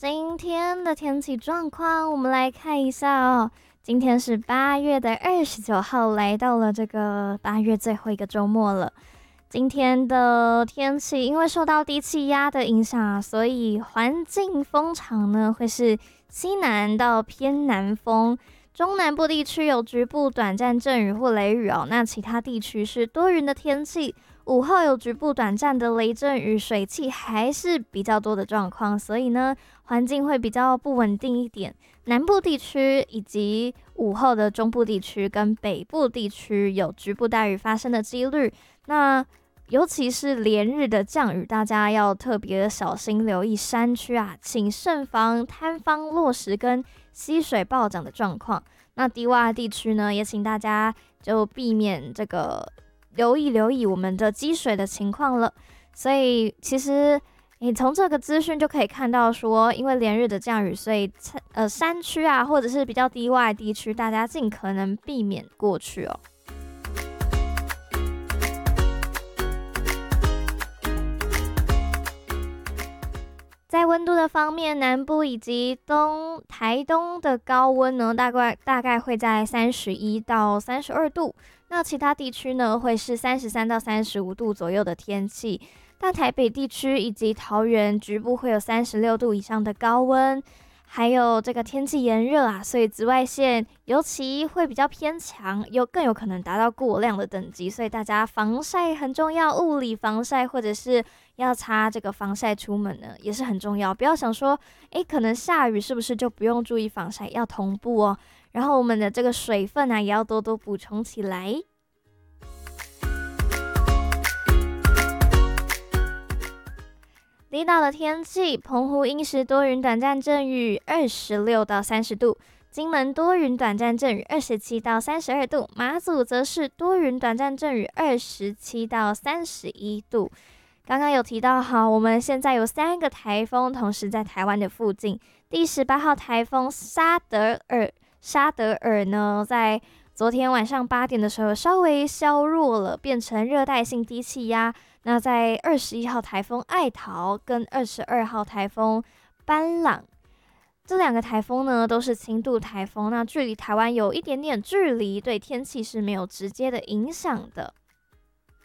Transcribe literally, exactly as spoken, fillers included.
今天的天气状况，我们来看一下哦。今天是八月的二十九号，来到了这个八月最后一个周末了。今天的天气因为受到低气压的影响啊，所以环境风场呢会是西南到偏南风。中南部地区有局部短暂阵雨或雷雨哦，那其他地区是多云的天气。午后有局部短暂的雷阵雨，水汽还是比较多的状况，所以呢，环境会比较不稳定一点。南部地区以及午后的中部地区跟北部地区有局部大雨发生的几率。那尤其是连日的降雨，大家要特别小心留意山区啊，请慎防坍方落石跟溪水暴涨的状况。那低洼地区呢，也请大家就避免这个留意留意我们的积水的情况了。所以其实你从这个资讯就可以看到说，因为连日的降雨，所以呃山区啊或者是比较低洼的地区，大家尽可能避免过去哦。在温度的方面，南部以及东台东的高温呢，大概大概会在三十一到三十二度。那其他地区呢，会是三十三到三十五度左右的天气。大台北地区以及桃园局部会有三十六度以上的高温。还有这个天气炎热啊，所以紫外线尤其会比较偏强，有更有可能达到过量的等级，所以大家防晒很重要，物理防晒或者是要擦这个防晒出门呢也是很重要。不要想说，诶，可能下雨是不是就不用注意防晒，要同步哦。然后我们的这个水分啊也要多多补充起来。离岛的天气，澎湖阴时多云短暂阵雨，二十六到三十度；金门多云短暂阵雨，二十七到三十二度；马祖则是多云短暂阵雨，二十七到三十一度。刚刚有提到哈，我们现在有三个台风同时在台湾的附近。第十八号台风沙德尔，沙德尔呢，在昨天晚上八点的时候稍微削弱了，变成热带性低气压。那在二十一号台风爱桃跟二十二号台风班朗，这两个台风呢都是轻度台风，那距离台湾有一点点距离，对天气是没有直接的影响的。